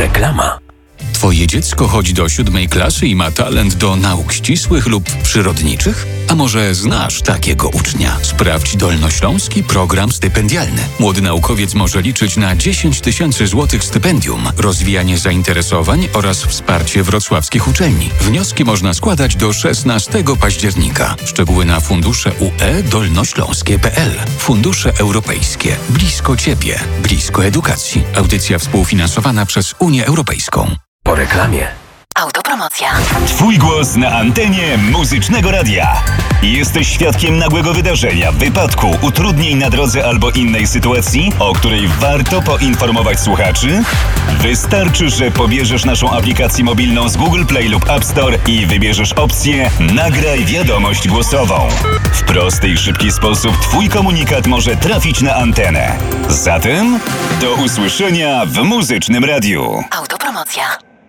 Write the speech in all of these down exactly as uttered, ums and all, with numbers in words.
Reklama. Twoje dziecko chodzi do siódmej klasy i ma talent do nauk ścisłych lub przyrodniczych? A może znasz takiego ucznia? Sprawdź Dolnośląski Program Stypendialny. Młody naukowiec może liczyć na dziesięć tysięcy złotych stypendium, rozwijanie zainteresowań oraz wsparcie wrocławskich uczelni. Wnioski można składać do szesnastego października. Szczegóły na fundusze U E dolnośląskie kropka p l. Fundusze europejskie. Blisko Ciebie. Blisko edukacji. Audycja współfinansowana przez Unię Europejską. Po reklamie. Autopromocja. Twój głos na antenie Muzycznego Radia. Jesteś świadkiem nagłego wydarzenia, wypadku, utrudnień na drodze albo innej sytuacji, o której warto poinformować słuchaczy? Wystarczy, że pobierzesz naszą aplikację mobilną z Google Play lub App Store i wybierzesz opcję Nagraj wiadomość głosową. W prosty i szybki sposób Twój komunikat może trafić na antenę. Zatem do usłyszenia w Muzycznym Radiu. Autopromocja.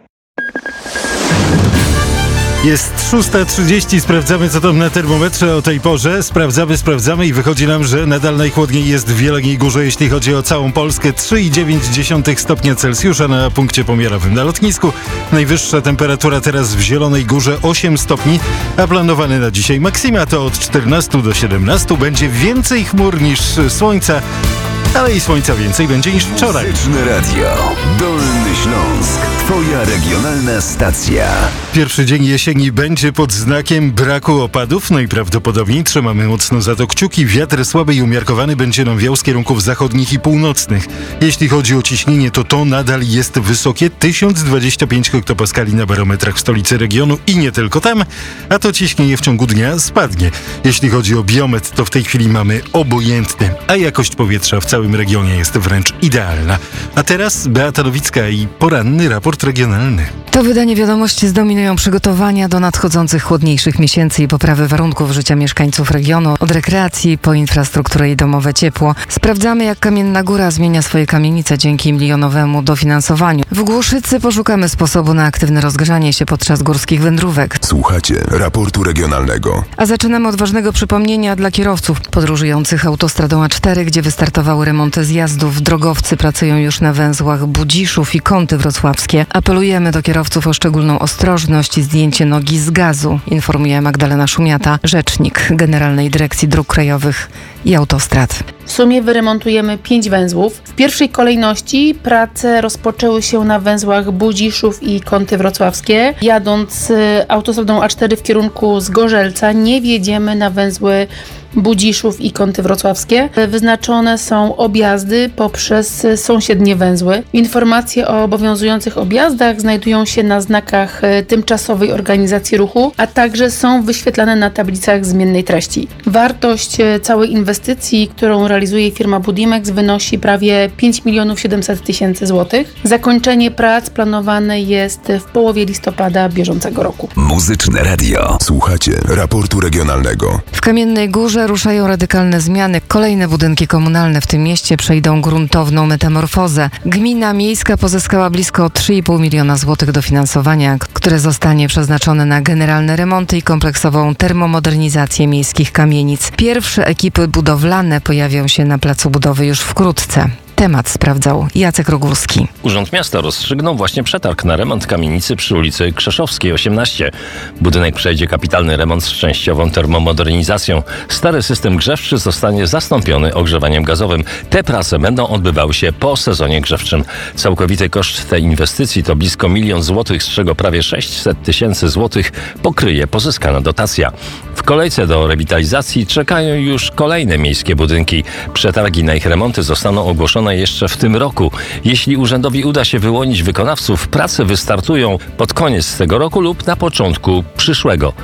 Jest szósta trzydzieści, sprawdzamy co tam na termometrze o tej porze. Sprawdzamy, sprawdzamy i wychodzi nam, że nadal najchłodniej jest w Jeleniej Górze, jeśli chodzi o całą Polskę. trzy i dziewięć stopnia Celsjusza na punkcie pomiarowym na lotnisku. Najwyższa temperatura teraz w Zielonej Górze osiem stopni, a planowany na dzisiaj maksima to od czternastu do siedemnastu. Będzie więcej chmur niż słońca, ale i słońca więcej będzie niż wczoraj. Muzyczne Radio. Dolny Śląsk. Twoja regionalna stacja. Pierwszy dzień jesieni będzie pod znakiem braku opadów. Najprawdopodobniej trzymamy mocno za to kciuki. Wiatr słaby i umiarkowany będzie nam wiał z kierunków zachodnich i północnych. Jeśli chodzi o ciśnienie, to to nadal jest wysokie. tysiąc dwadzieścia pięć hektopaskali na barometrach w stolicy regionu i nie tylko tam, a to ciśnienie w ciągu dnia spadnie. Jeśli chodzi o biometr, to w tej chwili mamy obojętny, a jakość powietrza w całym regionie jest wręcz idealna. A teraz Beata Nowicka i poranny raport regionalny. To wydanie wiadomości zdominują przygotowania do nadchodzących chłodniejszych miesięcy i poprawy warunków życia mieszkańców regionu. Od rekreacji po infrastrukturę i domowe ciepło. Sprawdzamy, jak Kamienna Góra zmienia swoje kamienice dzięki milionowemu dofinansowaniu. W Głuszycy poszukamy sposobu na aktywne rozgrzanie się podczas górskich wędrówek. Słuchacie raportu regionalnego. A zaczynamy od ważnego przypomnienia dla kierowców podróżujących autostradą A cztery, gdzie wystartowały remonty zjazdów. Drogowcy pracują już na węzłach Budziszów i Kąty Wrocławskie. Apelujemy do kierowców o szczególną ostrożność i zdjęcie nogi z gazu, informuje Magdalena Szumiata, rzecznik Generalnej Dyrekcji Dróg Krajowych i Autostrad. W sumie wyremontujemy pięć węzłów. W pierwszej kolejności prace rozpoczęły się na węzłach Budziszów i Kąty Wrocławskie. Jadąc autostradą A cztery w kierunku Zgorzelca nie wjedziemy na węzły Budziszów i Kąty Wrocławskie. Wyznaczone są objazdy poprzez sąsiednie węzły. Informacje o obowiązujących objazdach znajdują się na znakach tymczasowej organizacji ruchu, a także są wyświetlane na tablicach zmiennej treści. Wartość całej inwestycji, którą realizuje firma Budimex, wynosi prawie pięć milionów siedemset tysięcy złotych. Zakończenie prac planowane jest w połowie listopada bieżącego roku. Muzyczne Radio. Słuchacie raportu regionalnego. W Kamiennej Górze ruszają radykalne zmiany. Kolejne budynki komunalne w tym mieście przejdą gruntowną metamorfozę. Gmina miejska pozyskała blisko trzy i pół miliona złotych dofinansowania, które zostanie przeznaczone na generalne remonty i kompleksową termomodernizację miejskich kamienic. Pierwsze ekipy budowlane pojawią się na placu budowy już wkrótce. Temat sprawdzał Jacek Rogulski. Urząd Miasta rozstrzygnął właśnie przetarg na remont kamienicy przy ulicy Krzeszowskiej osiemnaście. Budynek przejdzie kapitalny remont z częściową termomodernizacją. Stary system grzewczy zostanie zastąpiony ogrzewaniem gazowym. Te prace będą odbywały się po sezonie grzewczym. Całkowity koszt tej inwestycji to blisko milion złotych, z czego prawie sześćset tysięcy złotych pokryje pozyskana dotacja. W kolejce do rewitalizacji czekają już kolejne miejskie budynki. Przetargi na ich remonty zostaną ogłoszone jeszcze w tym roku. Jeśli urzędowi uda się wyłonić wykonawców, prace wystartują pod koniec tego roku lub na początku przyszłego.